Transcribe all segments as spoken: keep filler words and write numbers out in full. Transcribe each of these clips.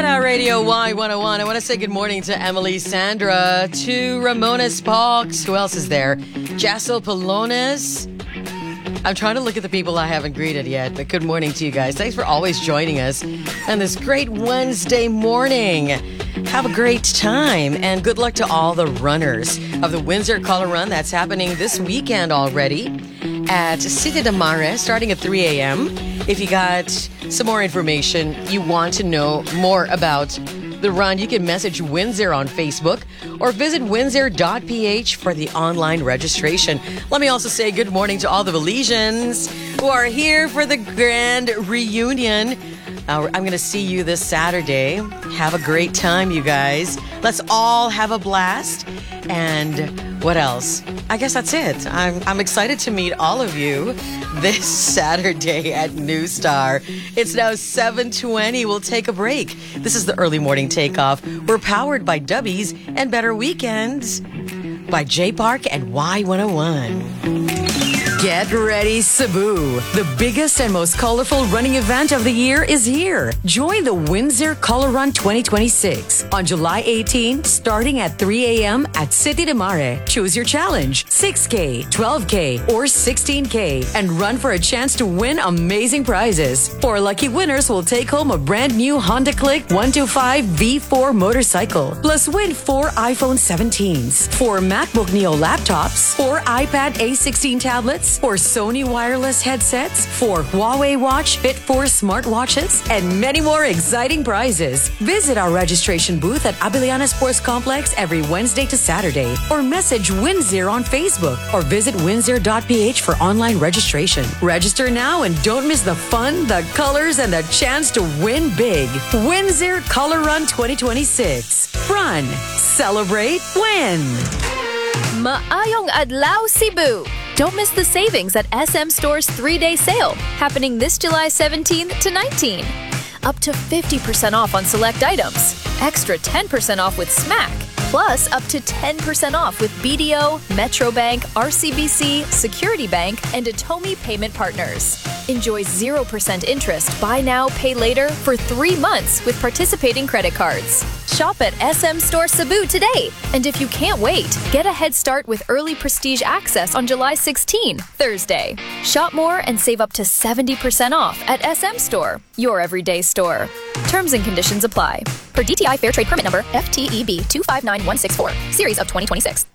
Red Hot Radio Y one oh one. I want to say good morning to Emily Sandra, to Ramona Sparks. Who else is there? Jassel Polonis. I'm trying to look at the people I haven't greeted yet, but good morning to you guys. Thanks for always joining us on this great Wednesday morning. Have a great time, and good luck to all the runners of the Windsor Color Run that's happening this weekend already at City de Mare, starting at three a.m. If you got some more information, you want to know more about the run, you can message Windsor on Facebook or visit windsor dot p h for the online registration. Let me also say good morning to all the Belizeans who are here for the grand reunion. Uh, I'm going to see you this Saturday. Have a great time, you guys. Let's all have a blast. And what else? I guess that's it. I'm, I'm excited to meet all of you this Saturday at New Star. It's now seven twenty. We'll take a break. This is the early morning takeoff. We're powered by Dubbies and Better Weekends by J Park and Y one oh one. Get ready, Cebu. The biggest and most colorful running event of the year is here. Join the Windsor Color Run twenty twenty-six on July eighteenth, starting at three a.m. at City de Mare. Choose your challenge, six K, twelve K, or sixteen K, and run for a chance to win amazing prizes. Four lucky winners will take home a brand new Honda Click one twenty-five V four motorcycle, plus win four iPhone seventeens, four MacBook Neo laptops, four iPad A sixteen tablets, four Sony wireless headsets, four Huawei Watch Fit four smartwatches, and many more exciting prizes. Visit our registration booth at Abiliana Sports Complex every Wednesday to Saturday, or message Windsor on Facebook, or visit windsor dot p h for online registration. Register now and don't miss the fun, the colors, and the chance to win big. Windsor Color Run twenty twenty-six. Run, celebrate, win! Maayong Adlaw, Cebu! Don't miss the savings at S M Store's three-day sale, happening this July seventeenth to nineteenth. Up to fifty percent off on select items, extra ten percent off with Smack, plus up to ten percent off with B D O, Metrobank, R C B C, Security Bank, and Atomi Payment Partners. Enjoy zero percent interest, buy now, pay later for three months with participating credit cards. Shop at S M Store Cebu today. And if you can't wait, get a head start with early prestige access on July sixteenth, Thursday. Shop more and save up to seventy percent off at S M Store, your everyday store. Terms and conditions apply. Per D T I Fair Trade Permit Number F T E B two five nine one six four, Series of twenty twenty-six.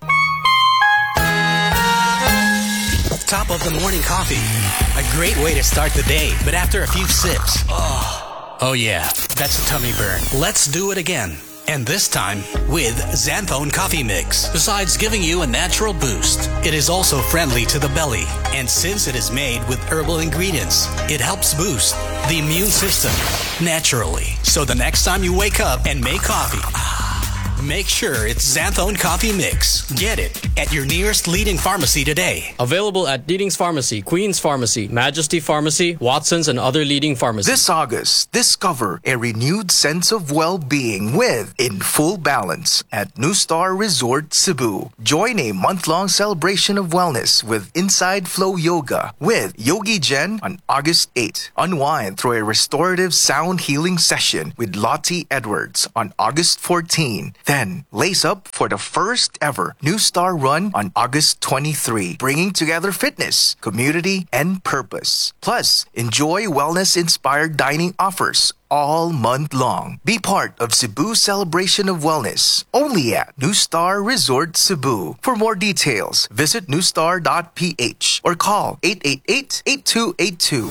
Top of the morning coffee. A great way to start the day, but after a few sips, oh, oh yeah, that's a tummy burn. Let's do it again. And this time with Xanthone Coffee Mix. Besides giving you a natural boost, it is also friendly to the belly. And since it is made with herbal ingredients, it helps boost the immune system naturally. So the next time you wake up and make coffee, make sure it's Xanthone Coffee Mix. Get it at your nearest leading pharmacy today. Available at Leading's Pharmacy, Queen's Pharmacy, Majesty Pharmacy, Watson's, and other leading pharmacies. This August, discover a renewed sense of well-being with In Full Balance at New Star Resort Cebu. Join a month-long celebration of wellness with Inside Flow Yoga with Yogi Jen on August eighth. Unwind through a restorative sound healing session with Lottie Edwards on August fourteenth. Then, lace up for the first ever New Star Run on August twenty-third, bringing together fitness, community, and purpose. Plus, enjoy wellness-inspired dining offers all month long. Be part of Cebu's celebration of wellness, only at New Star Resort Cebu. For more details, visit new star dot p h or call eight eight eight, eight two eight two.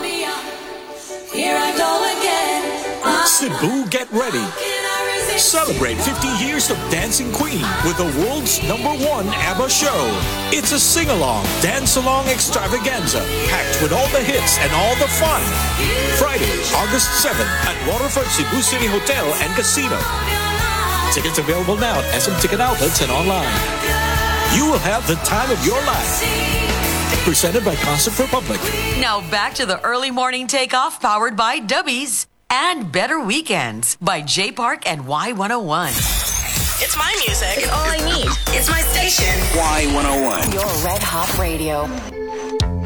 Here I go again. Cebu, get ready. Celebrate fifty years of Dancing Queen with the world's number one ABBA show. It's a sing-along, dance-along extravaganza packed with all the hits and all the fun. Friday, August seventh at Waterfront Cebu City Hotel and Casino. Tickets available now at S M Ticket Outlets and online. You will have the time of your life. Presented by Concert Republic. Now back to the early morning takeoff, powered by Dubbies and Better Weekends by J Park and Y one oh one. It's my music. It's all I need. It's my station. Y one oh one. Your Red Hot Radio.